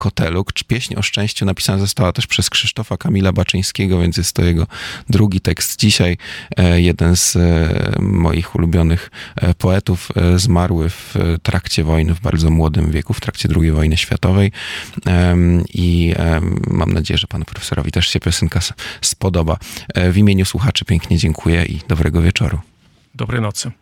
Koteluk. Pieśń o szczęściu napisana została też przez Krzysztofa Kamila Baczyńskiego, więc jest to jego drugi tekst dzisiaj. Jeden z moich ulubionych poetów, zmarły w trakcie wojny, w bardzo młodym wieku, w trakcie II wojny światowej. I mam nadzieję, że panu profesorowi też się piosenka spodoba. W imieniu słuchaczy pięknie dziękuję i dobrego wieczoru. Dobrej nocy.